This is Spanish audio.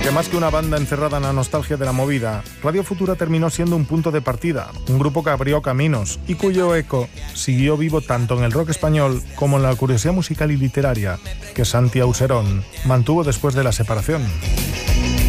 Porque más que una banda encerrada en la nostalgia de la movida, Radio Futura terminó siendo un punto de partida, un grupo que abrió caminos y cuyo eco siguió vivo tanto en el rock español como en la curiosidad musical y literaria que Santi Auserón mantuvo después de la separación.